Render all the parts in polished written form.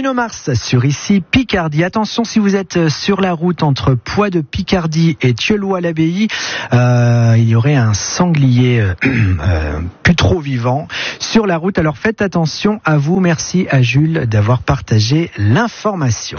Bruno Mars sur ici Picardie. Attention, si vous êtes sur la route entre Poix de Picardie et Thieulois-l'Abbaye, il y aurait un sanglier plus trop vivant sur la route. Alors faites attention à vous. Merci à Jules d'avoir partagé l'information.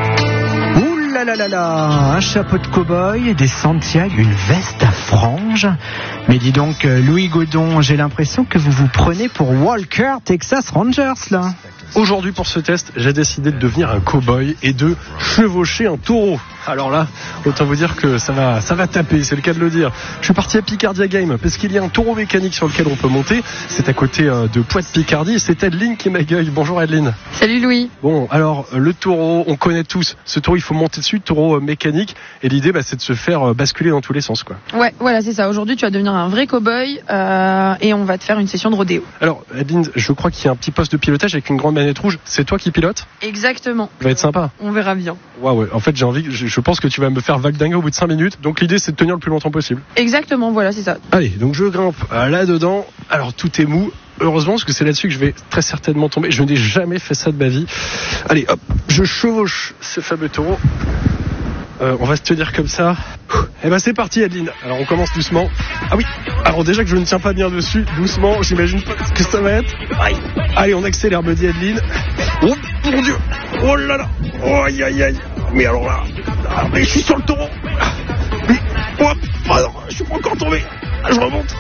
Un chapeau de cow-boy, des Santiago, une veste à franges. Mais dis donc, Louis Godon, j'ai l'impression que vous vous prenez pour Walker Texas Rangers, là. Aujourd'hui, pour ce test, j'ai décidé de devenir un cow-boy et de chevaucher un taureau. Alors là, autant vous dire que ça va taper, c'est le cas de le dire. Je suis parti à Picardia Game parce qu'il y a un taureau mécanique sur lequel on peut monter. C'est à côté de Poix de Picardie. C'est Adeline qui m'accueille. Bonjour Adeline. Salut Louis. Bon, alors le taureau, on connaît tous. Ce taureau, il faut monter dessus, taureau mécanique. Et l'idée, c'est de se faire basculer dans tous les sens, quoi. Ouais, voilà, c'est ça. Aujourd'hui, tu vas devenir un vrai cow-boy et on va te faire une session de rodéo. Alors Adeline, je crois qu'il y a un petit poste de pilotage avec une grande manette rouge. C'est toi qui pilotes ? Exactement. Ça va être sympa. On verra bien. Ouais. En fait, je pense que tu vas me faire valdinguer au bout de 5 minutes. Donc l'idée, c'est de tenir le plus longtemps possible. Exactement, voilà, c'est ça. Allez, donc je grimpe là-dedans. Alors tout est mou. Heureusement, parce que c'est là-dessus que je vais très certainement tomber. Je n'ai jamais fait ça de ma vie. Allez, hop, je chevauche ce fameux taureau. On va se tenir comme ça. Et c'est parti Adeline. Alors on commence doucement. Ah oui, alors déjà que je ne tiens pas bien dessus, doucement, j'imagine pas ce que ça va être. Aïe. Allez, on accélère, me dit Adeline. Oh mon Dieu. Oh là là. Oh aïe aïe aïe. Mais alors là, mais je suis sur le taureau. Mais hop, non, je suis pas encore tombé. Je remonte.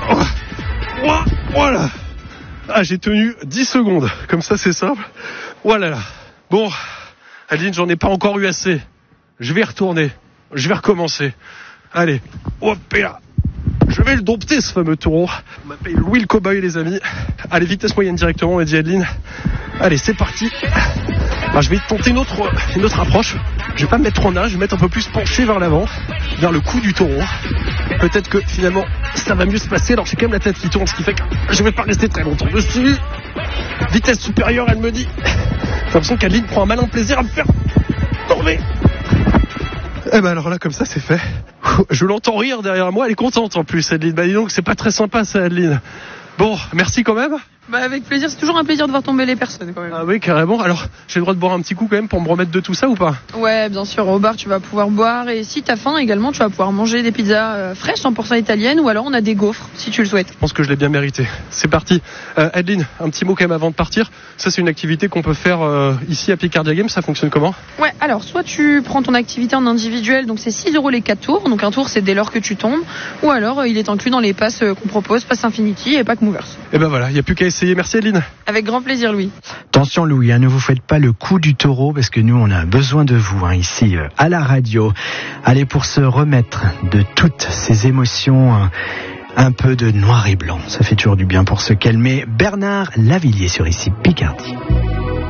Voilà. J'ai tenu 10 secondes. Comme ça, c'est simple. Voilà là. Bon, Adeline, j'en ai pas encore eu assez. Je vais retourner. Je vais recommencer. Allez. Hop, et là. Je vais le dompter, ce fameux taureau. On m'appelle Louis le cow-boy, les amis. Allez, vitesse moyenne directement, m'a dit Adeline. Allez, c'est parti. Alors, je vais tenter une autre approche. Je vais pas me mettre en âge, je vais me mettre un peu plus penché vers l'avant, vers le cou du taureau. Peut-être que finalement, ça va mieux se passer. Alors, j'ai quand même la tête qui tourne, ce qui fait que je vais pas rester très longtemps dessus. Vitesse supérieure, elle me dit. J'ai l'impression qu'Adeline prend un malin plaisir à me faire tomber. Alors là, comme ça, c'est fait. Je l'entends rire derrière moi, elle est contente en plus, Adeline. Dis donc, c'est pas très sympa ça, Adeline. Bon, merci quand même. Avec plaisir, c'est toujours un plaisir de voir tomber les personnes quand même. Ah oui, carrément. Alors, j'ai le droit de boire un petit coup quand même pour me remettre de tout ça ou pas ? Ouais, bien sûr, au bar tu vas pouvoir boire et si t'as faim également, tu vas pouvoir manger des pizzas fraîches 100% italiennes ou alors on a des gaufres si tu le souhaites. Je pense que je l'ai bien mérité. C'est parti. Adeline, un petit mot quand même avant de partir. Ça, c'est une activité qu'on peut faire ici à Picardia Game. Ça fonctionne comment ? Ouais, alors soit tu prends ton activité en individuel, donc c'est 6€ les 4 tours. Donc un tour c'est dès lors que tu tombes. Ou alors il est inclus dans les passes qu'on propose, Pass Infinity et Pack Movers. Et voilà, il n'y a plus qu'à essayer. Merci Adeline. Avec grand plaisir Louis. Attention Louis, ne vous faites pas le coup du taureau parce que nous on a besoin de vous ici à la radio. Allez, pour se remettre de toutes ces émotions, un peu de noir et blanc, ça fait toujours du bien pour se calmer. Bernard Lavilliers sur ici Picardie.